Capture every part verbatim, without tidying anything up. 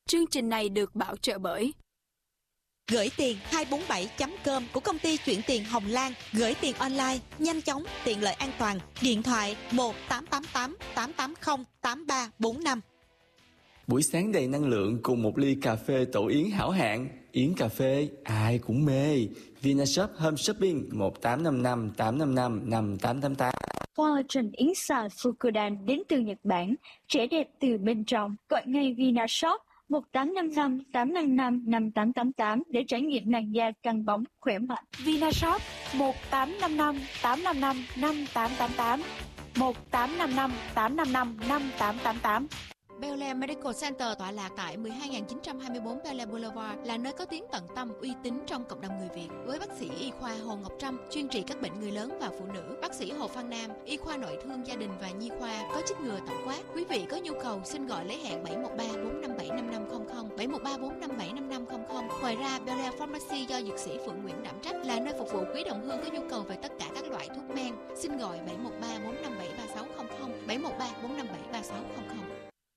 Chương trình này được bảo trợ bởi Gửi tiền hai bốn bảy chấm com của công ty chuyển tiền Hồng Lan. Gửi tiền online, nhanh chóng, tiện lợi, an toàn. Điện thoại một tám tám tám tám tám không tám ba bốn năm. Buổi sáng đầy năng lượng cùng một ly cà phê Tổ Yến hảo hạng. Yến cà phê ai cũng mê. Vinashop Home Shopping một tám năm năm tám năm năm năm tám tám tám. Collagen Yến xào Fukudan đến từ Nhật Bản, trẻ đẹp từ bên trong. Gọi ngay Vinashop một tám năm năm tám năm năm năm tám tám tám để trải nghiệm làn da căng bóng khỏe mạnh. Vinashop một tám năm năm tám năm năm năm tám tám tám, một tám năm năm tám năm năm năm tám tám tám. Bel Air Medical Center tọa lạc tại mười hai nghìn chín trăm hai mươi tư Bel Air Boulevard là nơi có tiếng tận tâm, uy tín trong cộng đồng người Việt. Với bác sĩ y khoa Hồ Ngọc Trâm chuyên trị các bệnh người lớn và phụ nữ, bác sĩ Hồ Phan Nam y khoa nội thương gia đình và nhi khoa có chích ngừa tổng quát. Quý vị có nhu cầu xin gọi lấy hẹn bảy một ba bốn năm bảy năm năm không không, bảy một ba bốn năm bảy năm năm không không. Ngoài ra, Bel Air Pharmacy do dược sĩ Phượng Nguyễn đảm trách là nơi phục vụ quý đồng hương có nhu cầu về tất cả các loại thuốc men. Xin gọi bảy một ba bốn năm bảy ba sáu không không, bảy một ba bốn năm bảy ba sáu không không.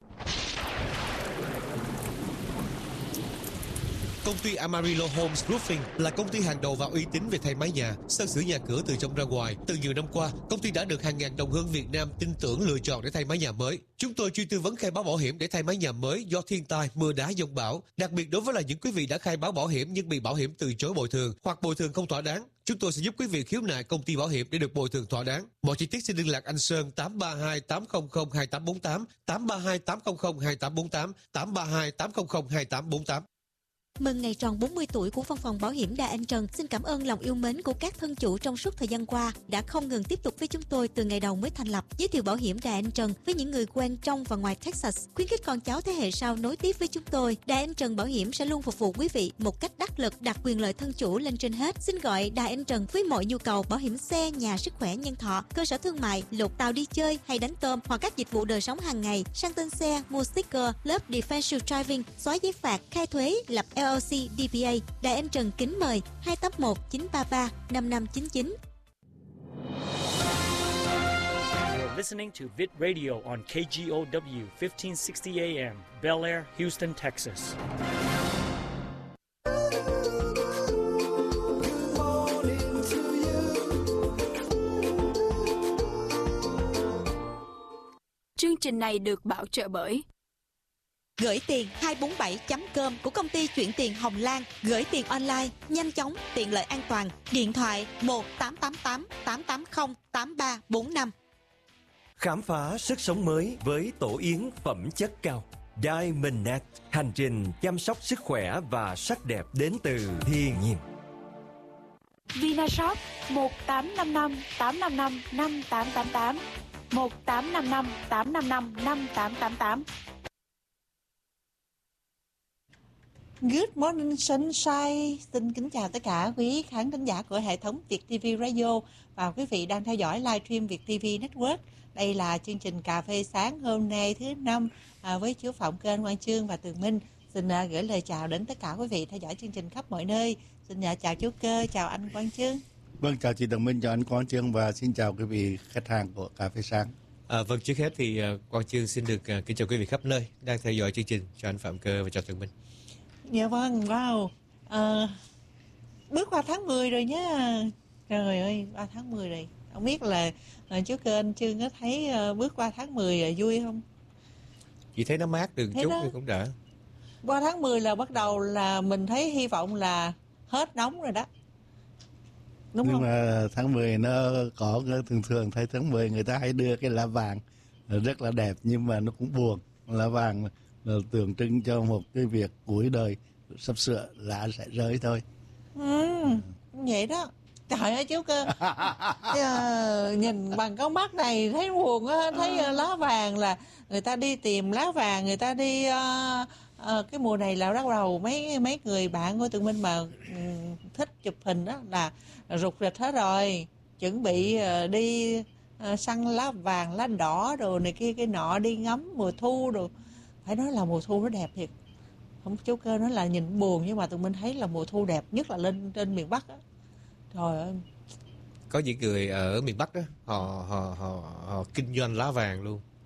Công ty Amarillo Homes Roofing là công ty hàng đầu và uy tín về thay mái nhà, sơn sửa nhà cửa từ trong ra ngoài. Từ nhiều năm qua, công ty đã được hàng ngàn đồng hương Việt Nam tin tưởng lựa chọn để thay mái nhà mới. Chúng tôi chuyên tư vấn khai báo bảo hiểm để thay mái nhà mới do thiên tai, mưa đá, dông bão. Đặc biệt đối với là những quý vị đã khai báo bảo hiểm nhưng bị bảo hiểm từ chối bồi thường hoặc bồi thường không thỏa đáng, chúng tôi sẽ giúp quý vị khiếu nại công ty bảo hiểm để được bồi thường thỏa đáng. Mọi chi tiết xin liên lạc anh Sơn tám ba hai tám không không hai tám bốn tám, tám ba hai tám không không hai tám bốn tám, tám ba hai tám không không hai tám bốn tám. Mừng ngày tròn bốn mươi tuổi của Văn phòng Bảo hiểm Đà Anh Trần. Xin cảm ơn lòng yêu mến của các thân chủ trong suốt thời gian qua đã không ngừng tiếp tục với chúng tôi từ ngày đầu mới thành lập. Giới thiệu bảo hiểm Đà Anh Trần với những người quen trong và ngoài Texas, khuyến khích con cháu thế hệ sau nối tiếp với chúng tôi. Đà Anh Trần Bảo hiểm sẽ luôn phục vụ quý vị một cách đắc lực, đặt quyền lợi thân chủ lên trên hết. Xin gọi Đà Anh Trần với mọi nhu cầu bảo hiểm xe, nhà, sức khỏe, nhân thọ, cơ sở thương mại, lột tàu đi chơi hay đánh tôm hoặc các dịch vụ đời sống hàng ngày, sang tên xe, mua sticker, lớp defensive driving, xóa giấy phạt, khai thuế, lập L L C, D B A. Đài Anh Trần kính mời hai tám một chín ba ba năm năm chín chín. You're listening to Vit Radio on K G O W fifteen sixty A M, Bel Air, Houston, Texas. Chương trình này được bảo trợ bởi Gửi tiền hai bốn bảy chấm com của công ty chuyển tiền Hồng Lan. Gửi tiền online, nhanh chóng, tiện lợi, an toàn. Điện thoại một tám tám tám tám tám không tám ba bốn năm. Khám phá sức sống mới với Tổ Yến phẩm chất cao. Diamond Net, hành trình chăm sóc sức khỏe và sắc đẹp đến từ thiên nhiên. Vinashop một tám năm năm tám năm năm năm tám tám tám, một tám năm năm tám năm năm năm tám tám tám. Good morning sunshine. Xin kính chào tất cả quý khán thính giả của hệ thống Việt ti vi Radio và quý vị đang theo dõi livestream Việt ti vi Network. Đây là chương trình cà phê sáng hôm nay thứ năm à, với chú Phạm Kênh, Quang Chương và Tường Minh. Xin à, gửi lời chào đến tất cả quý vị theo dõi chương trình khắp mọi nơi. Xin à, chào chú Cơ, chào anh Quang Chương. Vâng, chào chị Tường Minh, chào anh Quang Chương và xin chào quý vị khách hàng của cà phê sáng. À, vâng, trước hết thì uh, Quang Chương xin được uh, kính chào quý vị khắp nơi đang theo dõi chương trình. Chào anh Phạm Cơ và chào Tường Minh. Dạ vâng, wow. À, bước qua tháng mười rồi nhá. Trời ơi, qua tháng mười rồi. Không biết là uh, chú Kênh Chương có thấy uh, bước qua tháng mười rồi vui không? Chị thấy nó mát được chút thì cũng đỡ. Qua tháng mười là bắt đầu là mình thấy hy vọng là hết nóng rồi đó. Đúng nhưng không? Mà tháng mười nó có thường thường thấy tháng mười người ta hay đưa cái lá vàng rất là đẹp nhưng mà nó cũng buồn. Lá vàng là tượng trưng cho một cái việc cuối đời sắp sửa lá sẽ rơi thôi. Ừ, vậy đó. Trời ơi chú Cơ. uh, nhìn bằng con mắt này thấy buồn á, thấy uh, lá vàng là người ta đi tìm lá vàng, người ta đi uh, uh, cái mùa này là bắt đầu mấy mấy người bạn của tụi mình mà uh, thích chụp hình đó là rục rịch hết rồi, chuẩn bị uh, đi uh, săn lá vàng, lá đỏ rồi này kia cái nọ, đi ngắm mùa thu rồi. Phải nói là mùa thu nó đẹp thiệt. Không, chú Cơ nói là nhìn buồn nhưng mà tụi mình thấy là mùa thu đẹp nhất là lên trên miền Bắc á. Trời ơi. Có những người ở miền Bắc đó, họ họ họ, họ kinh doanh lá vàng luôn.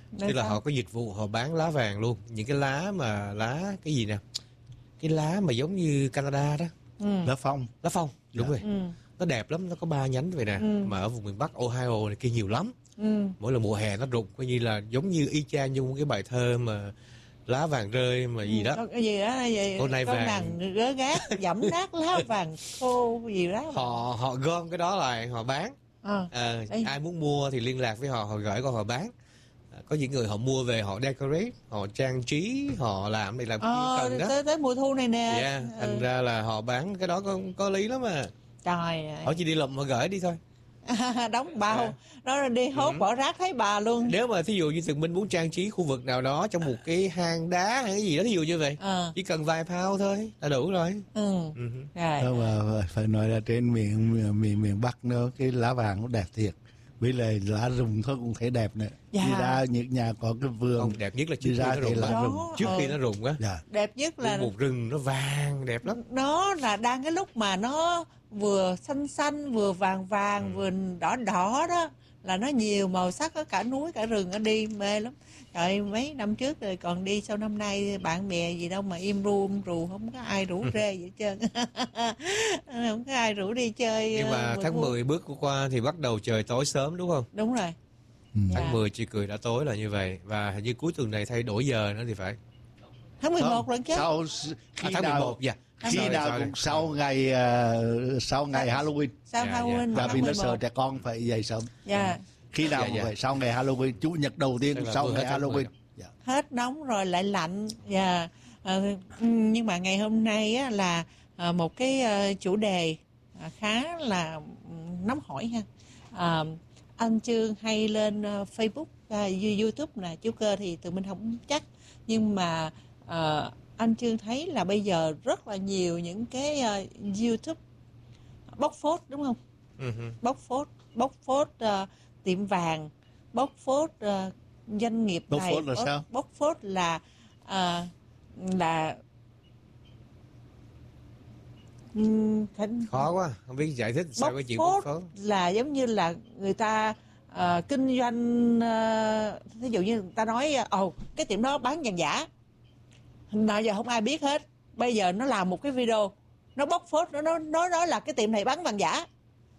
Tức là họ có dịch vụ họ bán lá vàng luôn, những cái lá mà lá cái gì nè, cái lá mà giống như Canada đó, ừ. lá phong, lá phong, đúng dạ. rồi, ừ. nó đẹp lắm, nó có ba nhánh vậy nè, ừ. mà ở vùng miền Bắc Ohio này kia nhiều lắm, ừ. mỗi lần mùa hè nó rụng, coi như là giống như y chang như một cái bài thơ mà lá vàng rơi mà gì đó, có cái gì đó gì con này con vàng nàng gớ gác dẫm nát lá vàng khô gì đó, họ họ gom cái đó lại họ bán. à, À, Đây. ai muốn mua thì liên lạc với họ, họ gửi qua họ bán. À, có những người họ mua về họ decorate, họ trang trí, họ làm này làm kia ờ, cần đó. tới, tới mùa thu này nè. Yeah, thành ừ. ra là họ bán cái đó có có lý lắm mà. Trời ơi. Họ chỉ đi lụm họ gửi đi thôi. Đóng bao, À. nó đi hốt Ừ. bỏ rác thấy bà luôn. Nếu mà thí dụ như Tường Minh muốn trang trí khu vực nào đó trong một cái hang đá hay cái gì đó, thí dụ như vậy, à. chỉ cần vài pound thôi là đủ rồi. Ừ. Ừ. Rồi. Đó mà phải nói là trên miền miền miền, miền Bắc nó cái lá vàng nó đẹp thiệt. Với lại lá rụng thôi cũng thấy đẹp nữa. Dạ. Đi ra những nhà có cái vườn. Không, đẹp nhất là trước đi khi ra nó thì rụng lá á. rụng. Trước ừ. khi nó rụng á. Dạ. Đẹp nhất là một rừng nó vàng đẹp lắm. Nó là đang cái lúc mà nó vừa xanh xanh vừa vàng vàng ừ. vừa đỏ đỏ đó, là nó nhiều màu sắc, có cả núi cả rừng, nó đi mê lắm. Trời, mấy năm trước rồi còn đi, sau năm nay bạn bè gì đâu mà im ru im rù, không có ai rủ rê gì hết trơn. Không có ai rủ đi chơi. Nhưng mà uh, tháng mười bước qua thì bắt đầu trời tối sớm đúng không? Đúng rồi. Ừ. Tháng Dạ. mười chị cười đã tối là như vậy. Và hình như cuối tuần này thay đổi giờ nữa thì phải. Tháng mười một lần chứ. Sau khi À, tháng nào, mười một, dạ. khi Sorry, nào sorry. cũng sau ngày uh, sau ngày Halloween. Sau Dạ, Halloween. Tại tháng vì nó mười một. sợ trẻ con phải dậy sớm. Dạ. Khi nào Dạ, cũng dạ. phải sau ngày Halloween, chủ nhật đầu tiên Tức là sau vừa ngày hết tháng mười Halloween. rồi. Dạ. Hết nóng rồi lại lạnh. Dạ. Ờ, nhưng mà ngày hôm nay á, là ờ, một cái ờ, chủ đề ờ, khá là ừ, nóng hổi ha. Ờ, anh Trương hay lên ờ, Facebook, ờ, YouTube nè, chú Cơ thì tụi mình không chắc, nhưng mà ờ, anh Trương thấy là bây giờ rất là nhiều những cái ờ, YouTube bóc phốt, đúng không? Ừ hừ. Bóc phốt, bóc phốt ờ, tiệm vàng, bóc phốt ờ, doanh nghiệp Bóc này, phốt là bóc, sao? bóc phốt là ờ, là ừm, thành- Khó quá, không biết giải thích sao bóc cái chuyện phốt bóc phốt. là giống như là người ta ờ, kinh doanh, ờ, ví dụ như người ta nói ồ cái tiệm đó bán vàng giả, nào giờ không ai biết hết, bây giờ nó làm một cái video nó bóc phốt, nó nó nó nói là cái tiệm này bán vàng giả,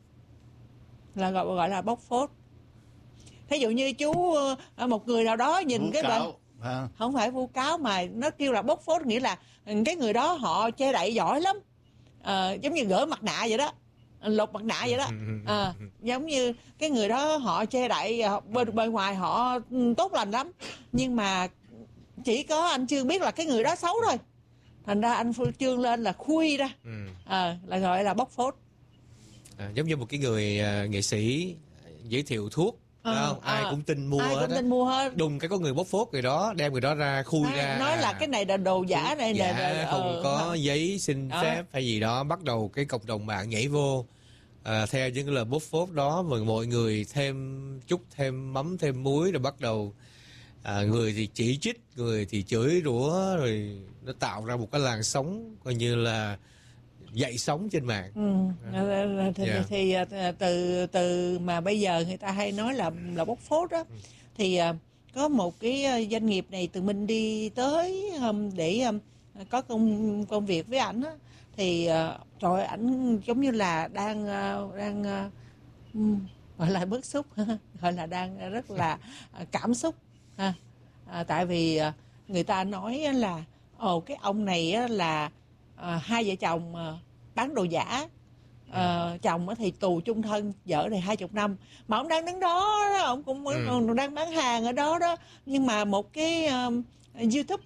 là gọi gọi là bóc phốt. Thí dụ như chú ờ, một người nào đó nhìn Vu cái cáo, bệnh, ha. không phải vu cáo mà nó kêu là bóc phốt, nghĩa là cái người đó họ che đậy giỏi lắm. Ờ, giống như gỡ mặt nạ vậy đó, lột mặt nạ vậy đó. À, giống như cái người đó họ che đậy, họ, bên bên ngoài họ ừ, tốt lành lắm, nhưng mà chỉ có anh Trương biết là cái người đó xấu thôi, thành ra anh Trương lên là khui ra, Ừ. à, là gọi là bóc phốt. À, giống như một cái người à, nghệ sĩ giới thiệu thuốc, Ờ, phải không? Ai ờ. cũng tin mua Ai hết cũng á. tin mua hết. Đùng cái có người bóc phốt người đó, đem người đó ra khui nói, ra. nói là cái này là đồ giả này nè, Giả, nè, không ờ, có giấy xin đó. phép hay gì đó, bắt đầu cái cộng đồng mạng nhảy vô, à, theo những cái lời bóc phốt đó, mà mọi người thêm chút thêm mắm thêm muối, rồi bắt đầu à, người thì chỉ trích, người thì chửi rủa, rồi nó tạo ra một cái làn sóng coi như là dậy sóng trên mạng. Ừ. Thì, Yeah. thì à, từ từ mà bây giờ người ta hay nói là là bóc phốt đó, thì à, có một cái à, doanh nghiệp này tụi mình đi tới um, để um, có công công việc với ảnh á, thì à, trời ơi, ảnh giống như là đang à, đang à, um, gọi là bức xúc, gọi là đang rất là à, cảm xúc ha. À, tại vì à, người ta nói là ồ cái ông này á, là à, hai vợ chồng à, bán đồ giả, à, chồng á thì tù chung thân, vợ này hai chục năm, mà ông đang đứng đó, ông cũng Ừ. còn đang bán hàng ở đó đó, nhưng mà một cái um, YouTube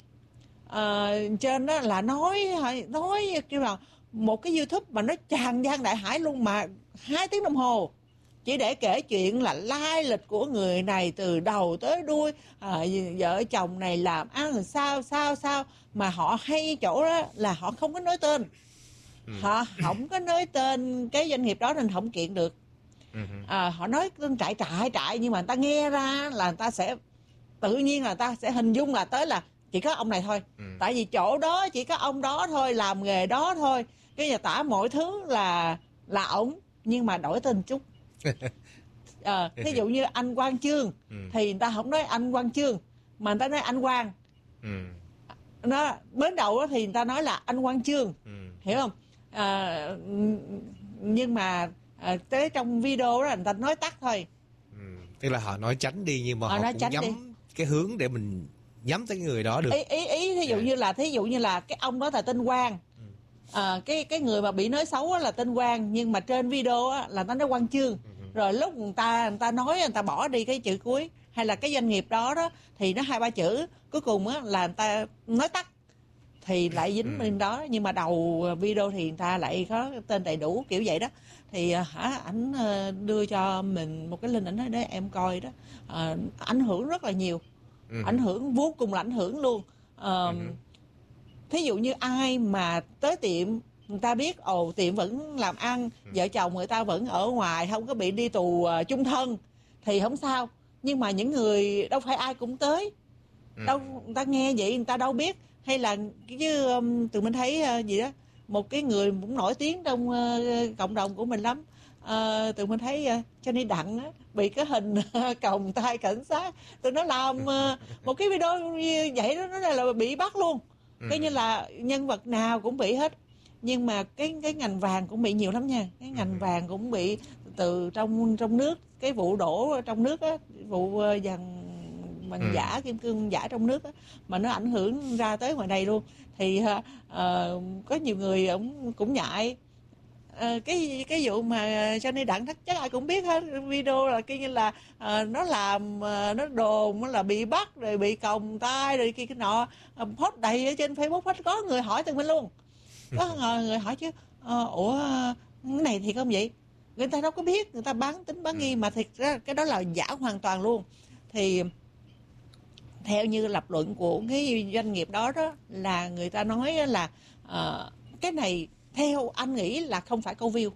uh, trên đó là nói nói kêu là một cái YouTube mà nó tràn gian đại hải luôn, mà hai tiếng đồng hồ chỉ để kể chuyện là lai lịch của người này từ đầu tới đuôi, à, vợ chồng này làm ăn làm sao sao sao, mà họ hay chỗ đó là họ không có nói tên, Ừ. họ không có nói tên cái doanh nghiệp đó nên không kiện được. Ừ. À, họ nói tên trại trại trại nhưng mà người ta nghe ra là người ta sẽ tự nhiên là người ta sẽ hình dung là tới là chỉ có ông này thôi, Ừ. tại vì chỗ đó chỉ có ông đó thôi, làm nghề đó thôi, cái nhà tả mọi thứ là là ổng, nhưng mà đổi tên chút. à, thí dụ như anh Quang Chương ừ. thì người ta không nói anh Quang Chương mà người ta nói anh Quang. ừ. Nó mới đầu đó thì người ta nói là anh Quang Chương, ừ. hiểu không? À, nhưng mà à, tới trong video đó người ta nói tắt thôi. ừ. Tức là họ nói tránh đi nhưng mà họ, họ cũng nhắm đi. Cái hướng để mình nhắm tới cái người đó được. Ý ý, ý thí dụ yeah. như là thí dụ như là cái ông đó là tên Quang. ừ. à, cái cái người mà bị nói xấu là tên Quang, nhưng mà trên video á, là nó nói Quang Chương. ừ. Rồi lúc người ta người ta nói người ta bỏ đi cái chữ cuối hay là cái doanh nghiệp đó đó thì nó hai ba chữ, cuối cùng á là người ta nói tắt thì lại dính bên ừ. đó, nhưng mà đầu video thì người ta lại có tên đầy đủ kiểu vậy đó. Thì hả ảnh đưa cho mình một cái link, ảnh nói để em coi đó, à, ảnh hưởng rất là nhiều. ừ. Ảnh hưởng vô cùng là ảnh hưởng luôn. à, ừ. Thí dụ như ai mà tới tiệm người ta biết ồ tiệm vẫn làm ăn, ừ. vợ chồng người ta vẫn ở ngoài, không có bị đi tù uh, chung thân thì không sao. Nhưng mà những người đâu phải ai cũng tới, ừ. đâu người ta nghe vậy người ta đâu biết. Hay là chứ um, tụi mình thấy uh, gì đó, một cái người cũng nổi tiếng trong uh, cộng đồng của mình lắm, uh, tụi mình thấy uh, Johnny Đặng á, bị cái hình uh, còng tay cảnh sát, tụi nó làm uh, một cái video như vậy đó, nó là bị bắt luôn. ừ. Coi như là nhân vật nào cũng bị hết. Nhưng mà cái cái ngành vàng cũng bị nhiều lắm nha. Cái ngành ừ. vàng cũng bị từ trong trong nước, cái vụ đổ trong nước á, vụ uh, vàng bằng ừ. giả, kim cương giả trong nước á, mà nó ảnh hưởng ra tới ngoài này luôn. Thì uh, có nhiều người cũng cũng nhại uh, cái cái vụ mà Johnny Đặng chắc ai cũng biết hết. Video là kia như là uh, nó làm uh, nó đồn nó là bị bắt rồi bị còng tay rồi kia cái nọ, uh, post đầy ở trên Facebook hết. Có người hỏi tụi mình luôn, có người hỏi chứ uh, ủa cái này thì không vậy, người ta đâu có biết, người ta bán tính bán nghi, mà thực ra cái đó là giả hoàn toàn luôn. Thì theo như lập luận của cái doanh nghiệp đó đó là người ta nói là uh, cái này theo anh nghĩ là không phải câu view.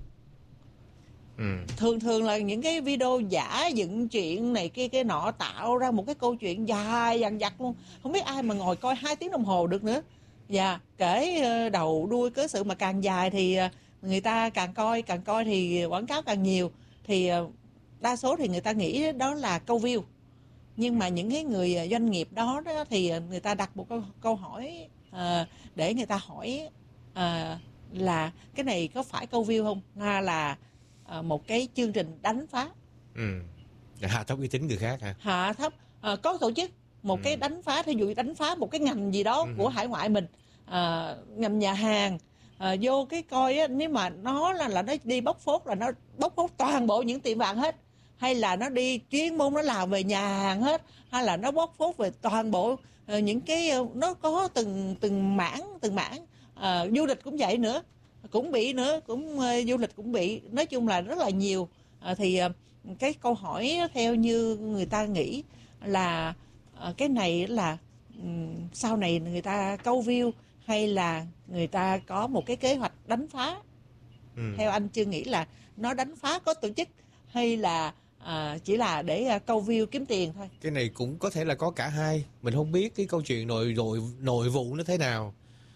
ừ. Thường thường là những cái video giả dựng chuyện này kia cái nọ tạo ra một cái câu chuyện dài dằng dặc luôn, không biết ai mà ngồi coi hai tiếng đồng hồ được nữa. Và kể đầu đuôi cớ sự mà càng dài thì người ta càng coi, càng coi thì quảng cáo càng nhiều. Thì đa số thì người ta nghĩ đó là câu view. Nhưng mà những cái người doanh nghiệp đó, đó thì người ta đặt một câu, câu hỏi à, để người ta hỏi à, là cái này có phải câu view không, hay là à, một cái chương trình đánh phá. ừ. Hạ thấp uy tín người khác hả? Hạ thấp, à, có tổ chức một ừ. cái đánh phá, thí dụ đánh phá một cái ngành gì đó ừ. của hải ngoại mình, à, ngành nhà hàng, à, vô cái coi á, nếu mà nó là, là nó đi bóc phốt là nó bóc phốt toàn bộ những tiệm vàng hết, hay là nó đi chuyên môn nó làm về nhà hàng hết, hay là nó bóc phốt về toàn bộ uh, những cái uh, nó có từng từng mảng từng mảng. Uh, du lịch cũng vậy nữa, cũng bị nữa, cũng uh, du lịch cũng bị, nói chung là rất là nhiều. Uh, thì uh, cái câu hỏi theo như người ta nghĩ là uh, cái này là um, sau này người ta câu view hay là người ta có một cái kế hoạch đánh phá. ừ. Theo anh chưa nghĩ là nó đánh phá có tổ chức hay là À, chỉ là để uh, câu view kiếm tiền thôi. Cái này cũng có thể là có cả hai. Mình không biết cái câu chuyện nội nội nội vụ nó thế nào,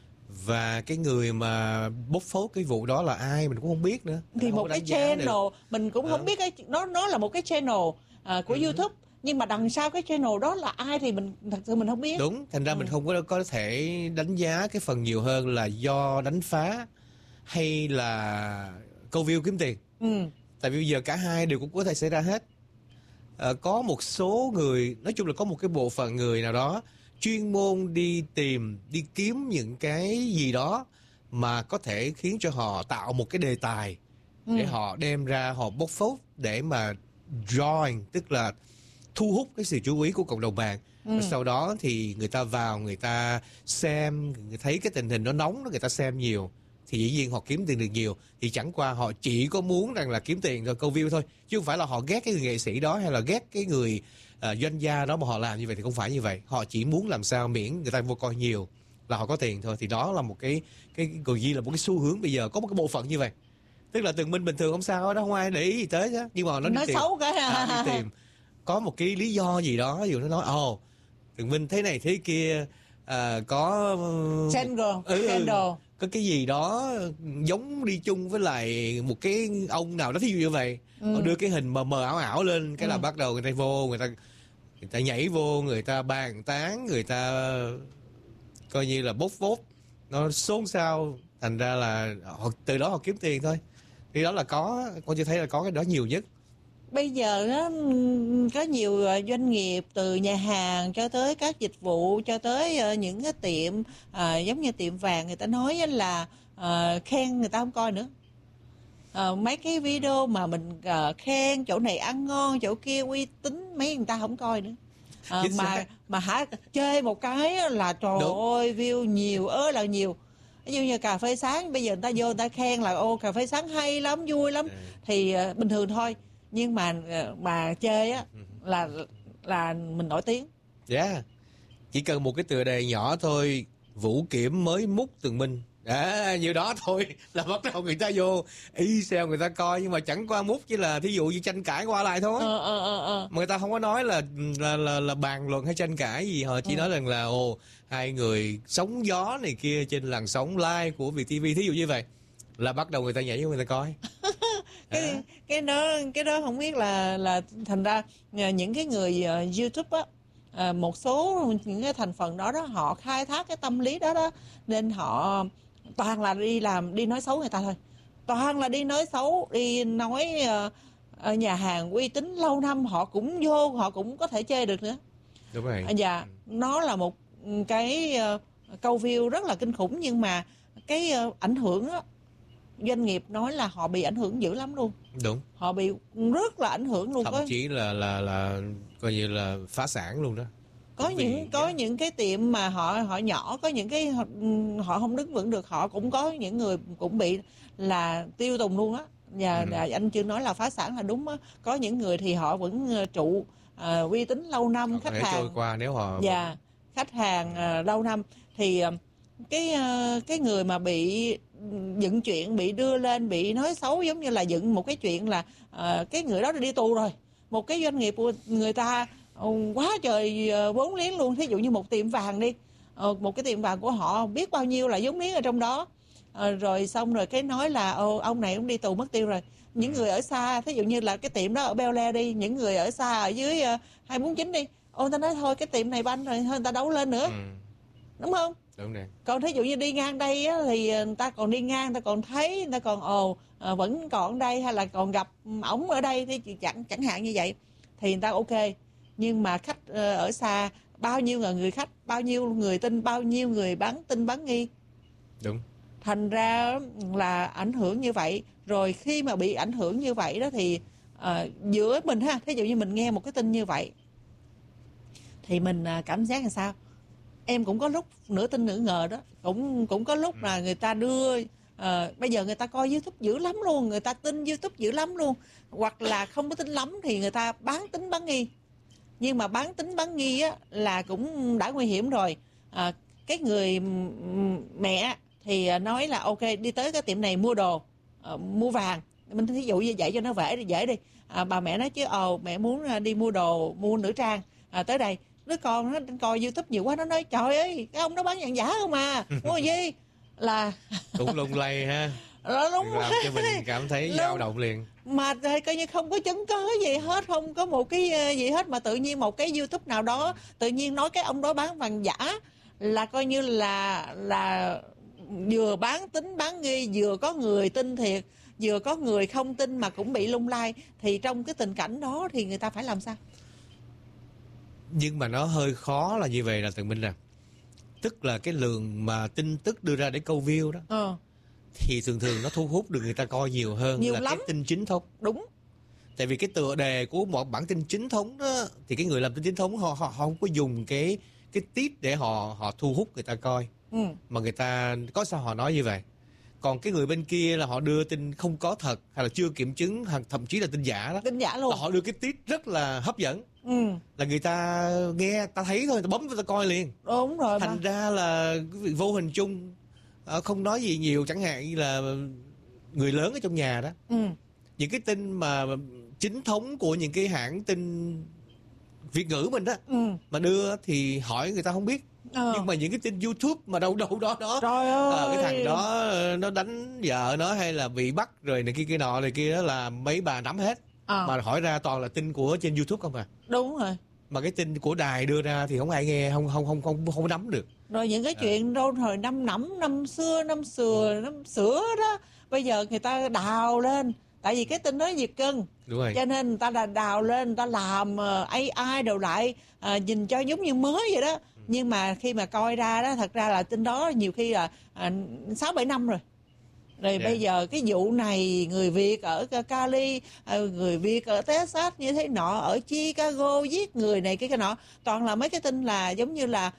và cái người mà bóc phốt cái vụ đó là ai mình cũng không biết nữa. Thì một cái channel được. Mình cũng à. không biết cái nó nó là một cái channel uh, của ừ. YouTube, nhưng mà đằng sau cái channel đó là ai thì mình thật sự mình không biết. Đúng, thành ra ừ. mình không có có thể đánh giá cái phần nhiều hơn là do đánh phá hay là câu view kiếm tiền. Ừ. Tại vì bây giờ cả hai đều cũng có thể xảy ra hết. À, có một số người, nói chung là có một cái bộ phận người nào đó chuyên môn đi tìm, đi kiếm những cái gì đó mà có thể khiến cho họ tạo một cái đề tài ừ. để họ đem ra, họ bóc phốt để mà drawing, tức là thu hút cái sự chú ý của cộng đồng mạng. ừ. Và sau đó thì người ta vào, người ta xem, người thấy cái tình hình nó nóng, người ta xem nhiều thì dĩ nhiên họ kiếm tiền được nhiều. Thì chẳng qua họ chỉ có muốn rằng là kiếm tiền rồi câu view thôi, chứ không phải là họ ghét cái người nghệ sĩ đó hay là ghét cái người uh, doanh gia đó mà họ làm như vậy, thì không phải như vậy. Họ chỉ muốn làm sao miễn người ta vô coi nhiều là họ có tiền thôi. Thì đó là một cái cái gọi gì là một cái xu hướng bây giờ, có một cái bộ phận như vậy. Tức là Tường Minh bình thường không sao đó, không ai để ý gì tới đó, nhưng mà nó đi nói tìm, xấu cái à, đi tìm có một cái lý do gì đó, ví dụ nó nói ồ oh, Tường Minh thế này thế kia, uh, có scandal, ừ, scandal. có cái gì đó giống đi chung với lại một cái ông nào đó, thí dụ như vậy, ừ. họ đưa cái hình mờ mờ ảo ảo lên, cái ừ. là bắt đầu người ta vô, người ta người ta nhảy vô, người ta bàn tán, người ta coi như là bốc phốt, nó xôn xao, thành ra là họ, từ đó họ kiếm tiền thôi. Thì đó là có, con chưa thấy là có cái đó nhiều nhất. Bây giờ đó, có nhiều doanh nghiệp từ nhà hàng cho tới các dịch vụ cho tới những cái tiệm à, giống như tiệm vàng, người ta nói là à, khen người ta không coi nữa. À, mấy cái video mà mình à, khen chỗ này ăn ngon, chỗ kia uy tín, mấy người ta không coi nữa. À, mà mà hả chơi một cái là trời Đúng. ơi view nhiều ơi là nhiều. Ví dụ như cà phê sáng, bây giờ người ta vô người ta khen là ô cà phê sáng hay lắm, vui lắm, ừ. thì uh, bình thường thôi. Nhưng mà mà chơi á là là mình nổi tiếng. Dạ. Yeah. Chỉ cần một cái tựa đề nhỏ thôi, Vũ Kiểm mới múc Tường Minh. À, như đó thôi là bắt đầu người ta vô y xèo người ta coi, nhưng mà chẳng qua múc chỉ là thí dụ như tranh cãi qua lại thôi. Ờ, ờ, ờ, ờ. Mà người ta không có nói là là là, là bàn luận hay tranh cãi gì, họ chỉ ừ. nói rằng là ồ hai người sóng gió này kia trên làn sóng live của Việt ti vi, thí dụ như vậy là bắt đầu người ta nhảy vô người ta coi. cái à. cái đó cái đó không biết là là thành ra những cái người uh, YouTube á, uh, một số những cái thành phần đó đó họ khai thác cái tâm lý đó đó, nên họ toàn là đi làm đi nói xấu người ta thôi, toàn là đi nói xấu, đi nói uh, ở nhà hàng uy tín lâu năm họ cũng vô, họ cũng có thể chê được nữa. Đúng rồi. Dạ, ừ. Nó là một cái uh, câu view rất là kinh khủng, nhưng mà cái uh, ảnh hưởng á, doanh nghiệp nói là họ bị ảnh hưởng dữ lắm luôn. Đúng. Họ bị rất là ảnh hưởng luôn. Thậm có... chí là là là coi như là phá sản luôn đó. Có Vì... những có yeah. những cái tiệm mà họ họ nhỏ, có những cái họ, họ không đứng vững được, họ cũng có những người cũng bị là tiêu tùng luôn á. Và ừ. anh chưa nói là phá sản là đúng á. Có những người thì họ vẫn trụ à, uy tín lâu năm, họ khách hàng trôi qua nếu họ dạ khách hàng à, lâu năm thì cái cái người mà bị dựng chuyện, bị đưa lên, bị nói xấu, giống như là dựng một cái chuyện là uh, cái người đó đi tù rồi. Một cái doanh nghiệp của người ta uh, quá trời uh, vốn liếng luôn. Thí dụ như một tiệm vàng đi, uh, một cái tiệm vàng của họ biết bao nhiêu là vốn liếng ở trong đó, uh, rồi xong rồi cái nói là uh, ông này cũng đi tù mất tiêu rồi. Những người ở xa, thí dụ như là cái tiệm đó ở Bel Air đi, những người ở xa ở dưới uh, hai bốn chín đi, ôi ta nói thôi cái tiệm này banh rồi, thôi người ta đấu lên nữa, ừ. đúng không? Đúng rồi. Còn thí dụ như đi ngang đây á, thì người ta còn đi ngang, người ta còn thấy, người ta còn ồ à, vẫn còn ở đây, hay là còn gặp ổng ở đây, thì chẳng chẳng hạn như vậy thì người ta ok. Nhưng mà khách uh, ở xa, bao nhiêu là người khách, bao nhiêu người tin, bao nhiêu người bán tin bán nghi. Đúng. Thành ra là ảnh hưởng như vậy. Rồi khi mà bị ảnh hưởng như vậy đó thì uh, giữa mình ha, thí dụ như mình nghe một cái tin như vậy thì mình uh, cảm giác là sao? Em cũng có lúc nửa tin nửa ngờ đó, cũng cũng có lúc là người ta đưa uh, bây giờ người ta coi YouTube dữ lắm luôn, người ta tin YouTube dữ lắm luôn, hoặc là không có tin lắm thì người ta bán tính bán nghi. Nhưng mà bán tính bán nghi á là cũng đã nguy hiểm rồi. À, cái người mẹ thì nói là ok đi tới cái tiệm này mua đồ, uh, mua vàng, mình thí dụ như vậy cho nó dễ đi dễ đi. À, bà mẹ nói chứ ồ mẹ muốn đi mua đồ, mua nữ trang, à, tới đây. Đứa con nó coi YouTube nhiều quá, nó nói trời ơi cái ông đó bán vàng giả không à, mua gì là cũng lung lay ha. Đó, đúng làm cho mình cảm thấy dao động liền. Mà coi như không có chứng cứ gì hết, không có một cái gì hết, mà tự nhiên một cái YouTube nào đó tự nhiên nói cái ông đó bán vàng giả, là coi như là là vừa bán tính bán nghi, vừa có người tin thiệt, vừa có người không tin mà cũng bị lung lay. Thì trong cái tình cảnh đó thì người ta phải làm sao? Nhưng mà nó hơi khó là như vậy là Tường Minh nè. Tức là cái lượng mà tin tức đưa ra để câu view đó, ờ. thì thường thường nó thu hút được người ta coi nhiều hơn nhiều là lắm. Cái tin chính thống. Đúng. Tại vì cái tựa đề của một bản tin chính thống đó, thì cái người làm tin chính thống họ họ, họ không có dùng cái cái tít để họ họ thu hút người ta coi. Ừ. Mà người ta có sao họ nói như vậy. Còn cái người bên kia là họ đưa tin không có thật, hay là chưa kiểm chứng, hoặc thậm chí là tin giả đó. Tin giả luôn. Là họ đưa cái tít rất là hấp dẫn. Ừ. Là người ta nghe, ta thấy thôi, ta bấm ta coi liền. Đúng rồi. Thành mà. Ra là vô hình chung không nói gì nhiều, chẳng hạn như là người lớn ở trong nhà đó. Ừ. Những cái tin mà chính thống của những cái hãng tin Việt ngữ mình đó, ừ. mà đưa thì hỏi người ta không biết. Ờ. Nhưng mà những cái tin YouTube mà đâu đâu đó đó, trời ơi, à, cái thằng đó nó đánh vợ nó hay là bị bắt rồi này kia kia nọ này kia đó là mấy bà nắm hết. À. Mà hỏi ra toàn là tin của trên YouTube không à. Đúng rồi. Mà cái tin của đài đưa ra thì không ai nghe, không không không không không nắm được. Rồi những cái chuyện đâu thời năm nắm năm xưa năm sừa năm sữa đó, bây giờ người ta đào lên, tại vì cái tin đó giật cân. Đúng rồi. Cho nên người ta đã đào lên, người ta làm uh, a i đồ lại, uh, nhìn cho giống như mới vậy đó. Ừ. Nhưng mà khi mà coi ra đó, thật ra là tin đó nhiều khi là sáu bảy năm rồi. Rồi yeah. Bây giờ cái vụ này người Việt ở Cali, người Việt ở Texas như thế nọ, ở Chicago giết người này cái cái nọ, toàn là mấy cái tin là giống như là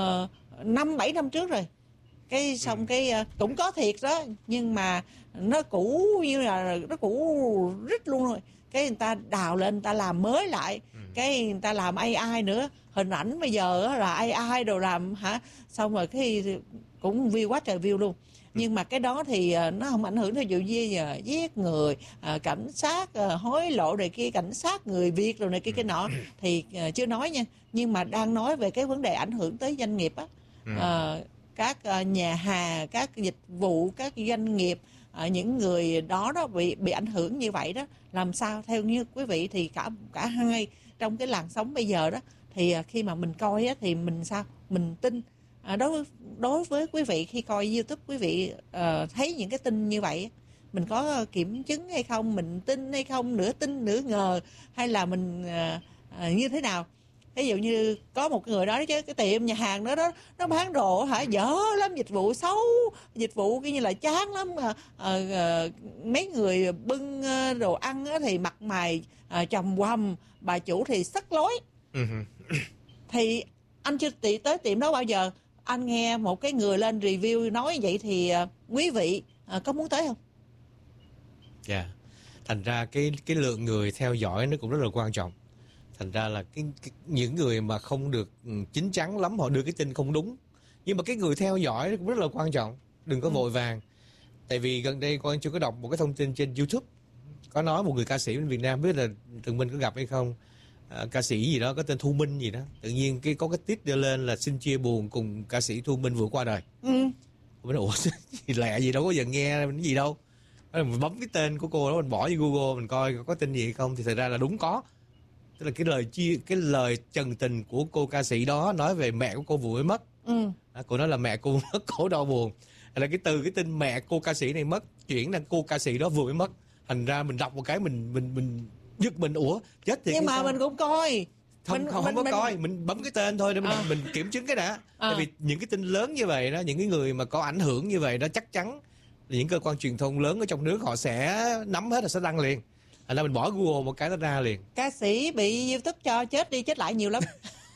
năm bảy năm trước rồi. Cái xong cái uh, cũng có thiệt đó, nhưng mà nó cũ như là nó cũ rít luôn rồi. Cái người ta đào lên, người ta làm mới lại, ừ. Cái người ta làm a i nữa, hình ảnh bây giờ là a i đồ làm hả, xong rồi cái cũng view quá trời view luôn. Nhưng mà cái đó thì nó không ảnh hưởng tới vụ gì giờ giết người, à, cảnh sát à, hối lộ này kia, cảnh sát người Việt rồi này kia cái nọ thì à, chưa nói nha. Nhưng mà đang nói về cái vấn đề ảnh hưởng tới doanh nghiệp á, à, các à, nhà hàng, các dịch vụ, các doanh nghiệp, à, những người đó đó bị bị ảnh hưởng như vậy đó, làm sao theo như quý vị thì cả cả hai trong cái làn sóng bây giờ đó thì à, khi mà mình coi á thì mình sao mình tin. À, đối với, đối với quý vị khi coi YouTube, quý vị uh, thấy những cái tin như vậy, mình có kiểm chứng hay không, mình tin hay không, nửa tin nửa ngờ, hay là mình uh, uh, như thế nào? Ví dụ như có một người đó chứ, cái tiệm nhà hàng đó đó nó bán đồ hả dở lắm, dịch vụ xấu, dịch vụ cái như là chán lắm, uh, uh, mấy người bưng uh, đồ ăn uh, thì mặt mày uh, trầm quầm, bà chủ thì sắc lối. Uh-huh. Thì anh chưa tới tiệm đó bao giờ, anh nghe một cái người lên review nói vậy thì uh, quý vị uh, có muốn tới không? Dạ. Yeah. Thành ra cái cái lượng người theo dõi nó cũng rất là quan trọng. Thành ra là cái, cái những người mà không được chín chắn lắm họ đưa cái tin không đúng. Nhưng mà cái người theo dõi cũng rất là quan trọng. Đừng có ừ. vội vàng. Tại vì gần đây con chưa có đọc một cái thông tin trên YouTube, có nói một người ca sĩ bên Việt Nam, biết là Tường Minh có gặp hay không. À, ca sĩ gì đó có tên Thu Minh gì đó, tự nhiên cái có cái tiết đưa lên là xin chia buồn cùng ca sĩ Thu Minh vừa qua đời. Ừ. Mình nói, ủa gì lẹ gì đâu có giờ nghe cái gì đâu. Mình bấm cái tên của cô đó, mình bỏ vô Google mình coi có tin gì hay không, thì thật ra là đúng có. Tức là cái lời chia cái lời trần tình của cô ca sĩ đó nói về mẹ của cô vừa mới mất. Ừ. À, cô nói là mẹ cô mất, cổ đau buồn. Là cái từ cái tin mẹ cô ca sĩ này mất chuyển là cô ca sĩ đó vừa mới mất. Thành ra mình đọc một cái mình mình mình giật mình, ủa chết thiệt. Nhưng mà sao? Mình cũng coi không mình, không, mình, không có mình... coi, mình bấm cái tên thôi để mình, à. mình kiểm chứng cái đã. À. Tại vì những cái tin lớn như vậy đó, những cái người mà có ảnh hưởng như vậy đó, chắc chắn là những cơ quan truyền thông lớn ở trong nước họ sẽ nắm hết, là sẽ đăng liền. Thành ra mình bỏ Google một cái nó ra liền. Ca sĩ bị YouTube cho chết đi chết lại nhiều lắm.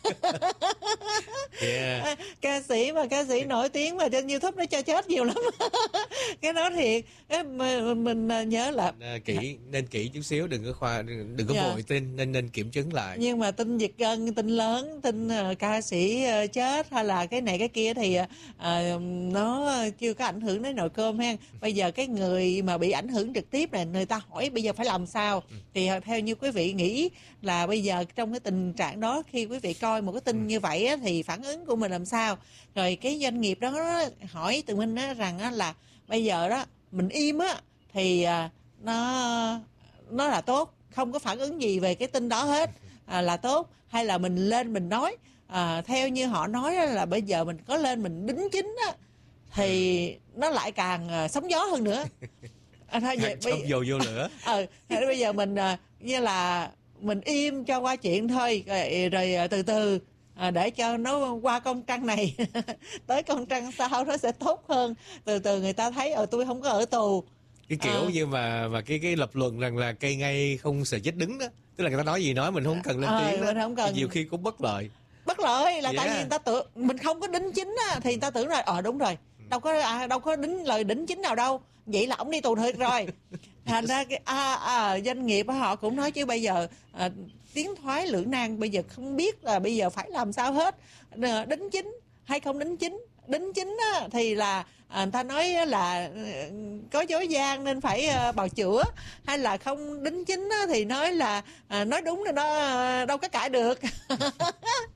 Yeah. Ca sĩ mà ca sĩ nổi tiếng mà trên YouTube nó cho chết nhiều lắm. Cái đó thiệt. Mình, mình nhớ là nên kỹ nên kỹ chút xíu, đừng có khoa đừng, đừng có yeah. vội tin, nên nên kiểm chứng lại. Nhưng mà tin giật gân, tin lớn, tin uh, ca sĩ uh, chết hay là cái này cái kia thì uh, nó chưa có ảnh hưởng đến nồi cơm ha. Bây giờ cái người mà bị ảnh hưởng trực tiếp này, người ta hỏi bây giờ phải làm sao? Ừ. Thì theo như quý vị nghĩ là bây giờ trong cái tình trạng đó, khi quý vị coi một cái tin như vậy á, thì phản ứng của mình làm sao? Rồi cái doanh nghiệp đó, đó hỏi Tường Minh đó, rằng á, là bây giờ đó mình im á thì à, nó nó là tốt, không có phản ứng gì về cái tin đó hết, à, là tốt, hay là mình lên mình nói à, theo như họ nói đó, là bây giờ mình có lên mình đính chính á thì nó lại càng à, sóng gió hơn nữa. À, thôi vậy, bây... dầu vô lửa. Ờ, ừ, bây giờ mình à, như là mình im cho qua chuyện thôi, rồi, rồi từ từ à, để cho nó qua con trăng này tới con trăng sau nó sẽ tốt hơn. Từ từ người ta thấy ở tôi không có ở tù. Cái kiểu à. như mà mà cái cái lập luận rằng là cây ngay không sợ chết đứng đó, tức là người ta nói gì nói mình không cần lên à, tiếng đó. Không cần. Nhiều khi cũng bất lợi. Bất lợi là yeah. tại vì người ta tưởng mình không có đính chính á, thì người ta tưởng là ờ đúng rồi, đâu có à, đâu có đính lời đính chính nào đâu, vậy là ổng đi tù thiệt rồi. Thành ra cái à, à, doanh nghiệp họ cũng nói chứ bây giờ à, tiến thoái lưỡng nan, bây giờ không biết là bây giờ phải làm sao hết, đính chính hay không đính chính. Đính chính á, thì là à, người ta nói là có dối gian nên phải à, bào chữa, hay là không đính chính á, thì nói là à, nói đúng là nó à, đâu có cãi được.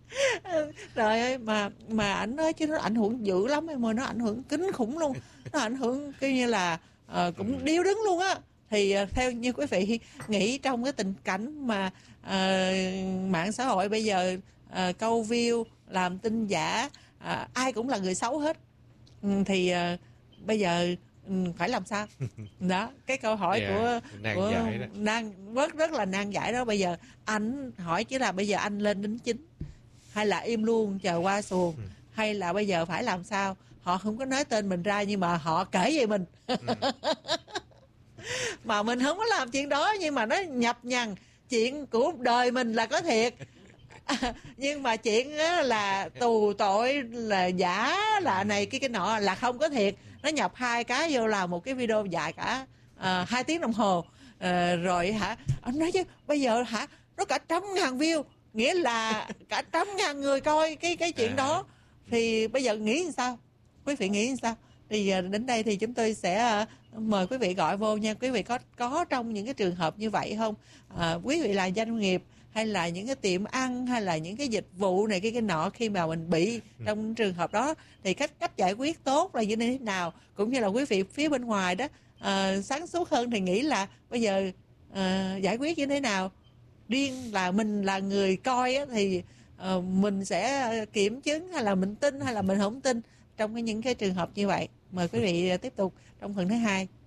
Trời ơi, mà mà ảnh nói chứ nó ảnh hưởng dữ lắm em ơi, nó ảnh hưởng kinh khủng luôn, nó ảnh hưởng kiểu như là uh, cũng điêu đứng luôn á. Thì uh, theo như quý vị nghĩ trong cái tình cảnh mà uh, mạng xã hội bây giờ uh, câu view, làm tin giả, uh, ai cũng là người xấu hết, um, thì uh, bây giờ um, phải làm sao? Đó, cái câu hỏi yeah, của nan của giải đó. nan rất rất là nan giải đó. Bây giờ anh hỏi chỉ là bây giờ anh lên đính chính hay là im luôn chờ qua xuồng, ừ. hay là bây giờ phải làm sao? Họ không có nói tên mình ra nhưng mà họ kể về mình. Ừ. Mà mình không có làm chuyện đó nhưng mà nó nhập nhằng chuyện của đời mình là có thiệt. À, nhưng mà chuyện là tù tội là giả là này cái cái nọ là không có thiệt. Nó nhập hai cái vô là một cái video dài cả à, hai tiếng đồng hồ à, rồi hả? Anh nói chứ bây giờ hả? Nó cả trăm ngàn view, nghĩa là cả trăm ngàn người coi cái cái chuyện đó. Thì bây giờ nghĩ làm sao? Quý vị nghĩ làm sao? Thì đến đây thì chúng tôi sẽ mời quý vị gọi vô nha. Quý vị có có trong những cái trường hợp như vậy không? À, quý vị là doanh nghiệp hay là những cái tiệm ăn hay là những cái dịch vụ này cái cái nọ, khi mà mình bị trong trường hợp đó thì cách cách giải quyết tốt là như thế nào? Cũng như là quý vị phía bên ngoài đó à, sáng suốt hơn thì nghĩ là bây giờ à, giải quyết như thế nào? Riêng là mình là người coi á, thì uh, mình sẽ kiểm chứng hay là mình tin hay là mình không tin trong cái những cái trường hợp như vậy. Mời quý vị tiếp tục trong phần thứ hai.